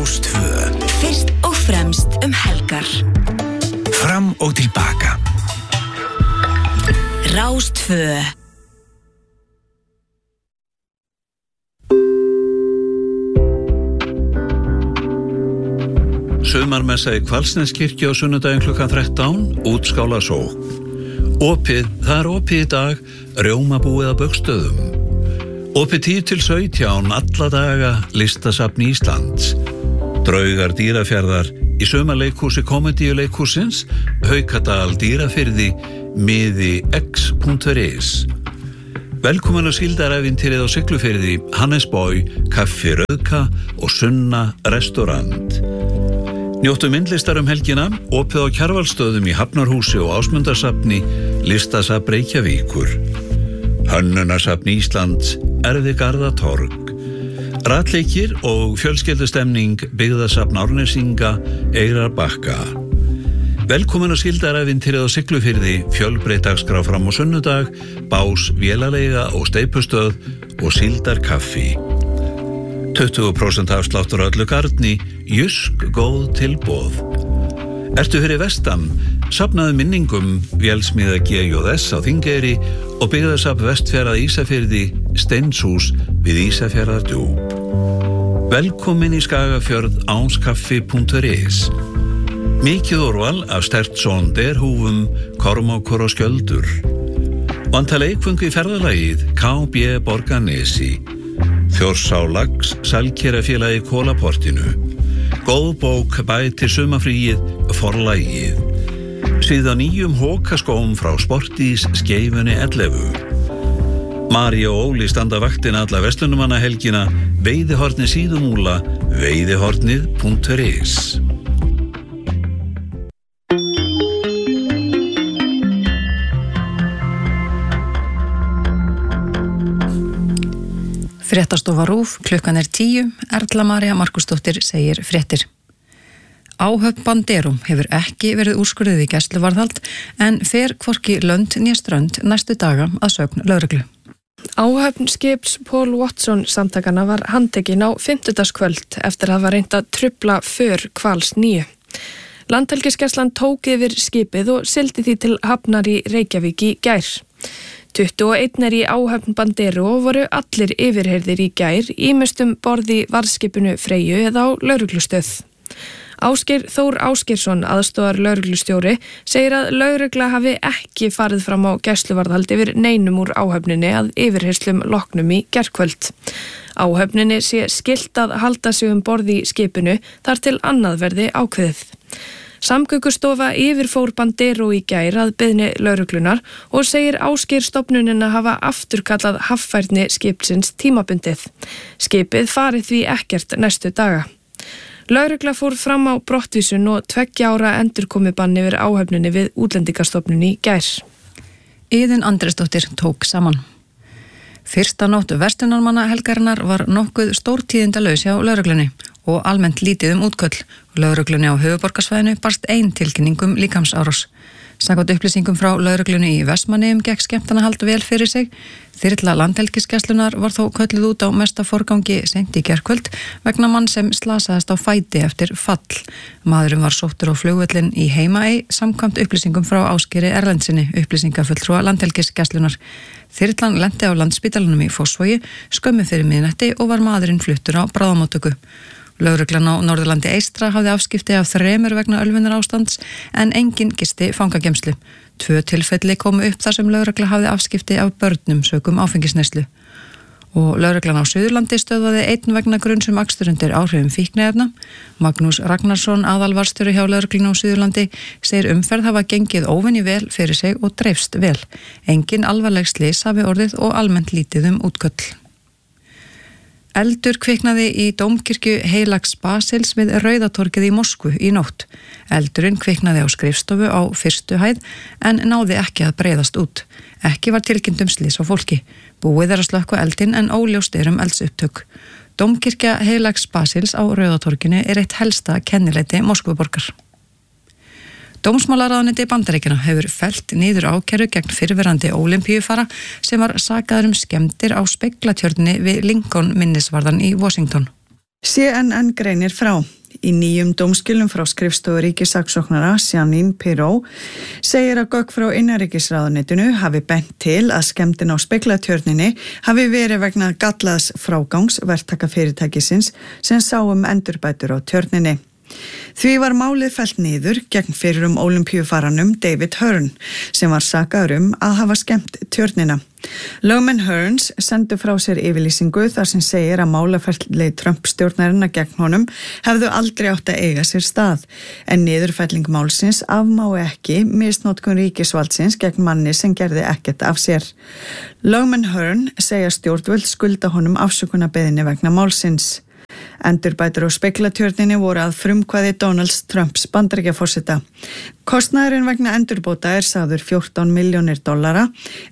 Rás 2. Fyrst og fremst helgar. Fram og tilbaka. Rás 2. Sumarmessa í Hvalsneskirkju á sunnudaginn klukkan 13, útskála sókn. Það opið í dag, rjómabúið að Baugstöðum. Opið 10 til 17 alla daga, listasafn Íslands. Draugar Dýrafjarðar í sumarleikhúsi Komedíuleikhússins, Haukadal Dýrafirði, miði x.is. Velkomin á Síldarævintýrið á Siglufirði, Hannesbói, Kaffi Rauðka og Sunna restaurant. Njóttu myndlistar helgina, opið á Kjarvalsstöðum í Hafnarhúsi og Ásmundarsafni, listasafn Reykjavíkur. Hönnunarsafn Íslands, Erfi Garðatorg. Ratleikir og fjölskyldustemning byggðasafn Árnesinga, Eyrarbakka. Velkomin á Síldarævintýrið á Siglufirði, fjölbreytt dagskrá fram á sunnudag, bás, vélaleiga og steipustöð og síldarkaffi. 20% afsláttur á öllu garni, Jysk góð tilboð. Ertu fyrir vestan, safnaðu minningum vélsmiða GJS á Þingeyri og byggðasafn Vestfjarða Ísafirði, Steinshús við Ísafjarðardjúp. Velkomin í Skagafjörð, ánskaffi.is. Mikið úrval af stertsón derhúfum, kormákur og skjöldur. Vanta leikfung í ferðalagið, KB Borgarnesi. Þjórsá lags, Sælkerafélagi Kólaportinu. Góð bók bætir sumarfríið, forlagið. Síðan nýjum hókaskóm frá Sportís Skeifunni 11. Mari og Óli standa vaktina alla verslunumanna helgina, Veiðihorni Síðumúla, veiðihornið.is. Fréttastofa RÚV, klukkan 10, Erla María Markusdóttir segir fréttir. Áhöfn Bandero hefur ekki verið úrskurðið í gæsluvarðhald en fer hvorki lönd né strönd næstu daga að sögn lögreglu. Áhöfn skips Paul Watson samtakana var handtekinn á fimmtudagskvöld eftir að hafa reynt að trufla för Hvals 9. Landhelgisgæslan tók yfir skipið og sigldi því til hafnar í Reykjavík í gær. 21 í áhöfn Bandero og voru allir yfirheyrðir í gær, ýmist borð í varðskipinu Freyju eða á lögreglustöð. Ásgeir Þór Ásgeirsson, aðstoðar lögreglustjóri, segir að lögregla hafi ekki farið fram á gæsluvarðhald yfir neinum úr áhöfninni að yfirheyrslum loknum í gærkvöld. Áhöfninni sé skylt að halda sig borð í skipinu þar til annað verði ákveðið. Samgöngustofa yfirfór Bandero í gær að beiðni lögreglunar og segir Ásgeir stofnunina hafa afturkallað haffærni skipsins tímabundið. Skipið farið því ekkert næstu daga. Lögregla fór fram á brottvísun og 2 ára endurkomubann yfir áhöfninni við Útlendingastofnun í gær. Iðunn Andrésdóttir tók saman. Fyrsta nótt verslunarmanna helgarinnar var nokkuð stórtíðindalaus hjá lögreglunni og almennt lítið útköll. Lögreglunni á höfuðborgarsvæðinu barst ein tilkynning líkamsárás. Samkvæmt upplýsingum frá lögreglunni í Vestmannaeyjum gekk skemmtanahald vel fyrir sig. Þyrla Landhelgisgæslunnar var þó kölluð út á mesta forgangi seint í gærkvöld vegna mann sem slasaðist á fæti eftir fall. Maðurinn var sóttur á flugvöllin í Heimaey samkvæmt upplýsingum frá Ásgeiri Erlendsinni, upplýsingafulltrúa Landhelgisgæslunnar. Þyrlan lenti á Landspítalanum í Fossvogi skömmu fyrir miðnætti og var maðurinn fluttur á bráðamóttöku. Lögreglan á Norðurlandi eystra hafði afskipti af 3 vegna ölvunarástands en enginn gisti fangagemslu. 2 tilfelli komu upp þar sem lögregla hafði afskipti af börnum sökum áfengisneyslu. Og lögreglan á Suðurlandi stöðvaði 1 vegna gruns akstur undir áhrifum fíkniefna. Magnús Ragnarsson, aðalvarðstjóri hjá lögreglunni á Suðurlandi, segir umferð hafa gengið óvenju vel fyrir sig og dreifst vel. Engin alvarleg slys hafi orðið og almennt lítið útköll. Eldur kviknaði í Dómkirkju Heilags Basils við Rauðatorgið í Moskvu í nótt. Eldurinn kviknaði á skrifstofu á 1. hæð en náði ekki að breiðast út. Ekki var tilkynnt slys á fólki. Búið að slökkva eldinn en óljóst eldsupptök. Dómkirkja Heilags Basils á Rauðatorginu eitt helsta kennileiti Moskvuborgar. Dómsmálaráðuneyti Bandaríkjanna hefur fellt niður ákæru gegn fyrrverandi ólympíufara sem var sakaður skemmdir á speglatjörninni við Lincoln minnisvarðan í Washington. CNN greinir frá. Í nýjum dómskjölum frá skrifstofu ríkissaksóknara Janine Pirou segir að gögn frá innanríkisráðuneytinu hafi bent til að skemmdin á speglatjörninni hafi verið vegna gallaðs frágangs verktakafyrirtækisins sem sá endurbætur á tjörninni. Því var málið fellt niður gegn fyrrum ólympíufaranum David Hearn sem var sakaður að hafa skemmt tjörnina. Lögmenn Hearns sendu frá sér yfirlýsingu þar sem segir að málaferli Trump-stjórnarinnar gegn honum hefðu aldrei átt að eiga sér stað, en niðurfelling málsins afmái ekki misnotkun ríkisvaldsins gegn manni sem gerði ekkert af sér. Lögmenn Hearn segja stjórnvöld skulda honum afsökunarbeiðni vegna málsins. Endurbætur á speglatjörninni voru að frumkvæði Donald Trumps Bandaríkjaforseta. Kostnaðurinn vegna endurbóta sagður $14 milljónir eða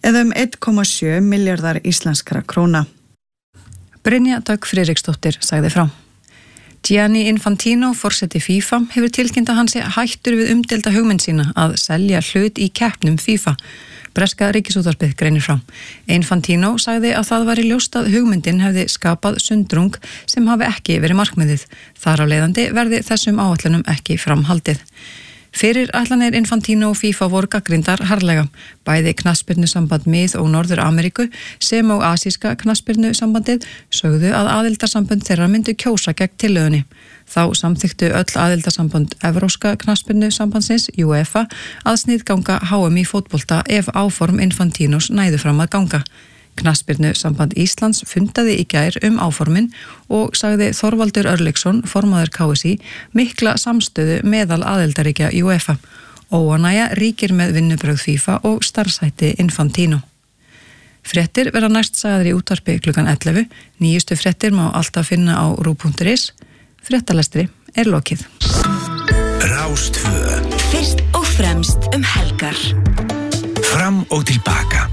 1,7 milljarðar íslenskra króna. Brynja Dögg Friðriksdóttir sagði frá. Gianni Infantino, forseti FIFA, hefur tilkynnt að hann sé hættur við umdeilda hugmynd sína að selja hlut í keppnum FIFA. Breska ríkisútvarpið greinir frá. Infantino sagði að það var ljóst að hugmyndin hefði skapað sundrung sem hafi ekki verið markmiðið. Þar á leiðandi verði þessum áætlunum ekki framhaldið. Fyrir ætlanir Infantino og FIFA voru gagnrýndar harðlega. Bæði knattspyrnusamband Mið- og Norður-Ameríku sem og asíska knattspyrnusambandið sögðu að aðildarsambönd þeirra myndu kjósa gegn tillögunni. Þá samþyktu öll aðildarsambönd Evrópska knattspyrnusambandsins, UEFA, að sniðganga HM í fótbolta ef áform Infantinos næðu fram að ganga. Knattspyrnusamband Íslands fundaði í gær áformin og sagði Þorvaldur Örlygsson, formaður KSÍ, mikla samstöðu meðal aðildarríkja UEFA. Óánægja ríkir með vinnubrögð FIFA og starfshætti Infantino. Fréttir verða næst sagðar í útvarpi klukkan 11. Nýjustu fréttir má alltaf finna á rú.is. Fréttalestri lokið. Rástvö. Fyrst og fremst helgar. Fram og tilbaka.